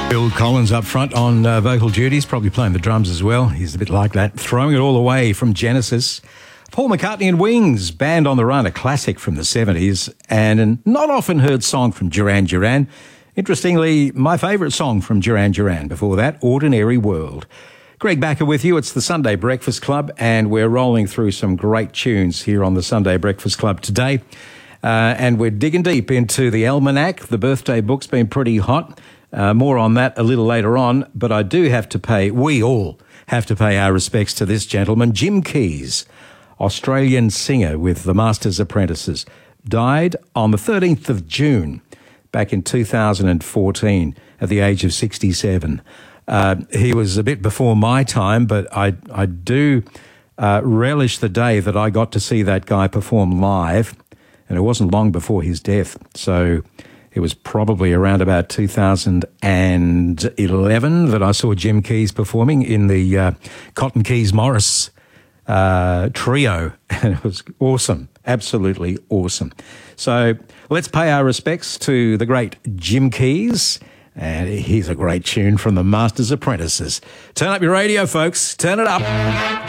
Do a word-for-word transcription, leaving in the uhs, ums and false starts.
Bill Collins up front on uh, vocal duties, probably playing the drums as well. He's a bit like that, throwing it all away from Genesis. Paul McCartney and Wings, Band on the Run, a classic from the seventies, and a not often heard song from Duran Duran. Interestingly, my favourite song from Duran Duran before that, Ordinary World. Greg Backer with you. It's the Sunday Breakfast Club, and we're rolling through some great tunes here on the Sunday Breakfast Club today. Uh, and we're digging deep into the almanac. The birthday book's been pretty hot. Uh, more on that a little later on. But I do have to pay, we all have to pay our respects to this gentleman, Jim Keys, Australian singer with the Masters Apprentices, died on the thirteenth of June back in two thousand fourteen at the age of sixty-seven. Uh, he was a bit before my time, but I, I do uh, relish the day that I got to see that guy perform live. And it wasn't long before his death. So it was probably around about two thousand eleven that I saw Jim Keys performing in the uh, Cotton Keys Morris uh, trio. And it was awesome, absolutely awesome. So let's pay our respects to the great Jim Keys. And here's a great tune from the Masters Apprentices. Turn up your radio, folks. Turn it up.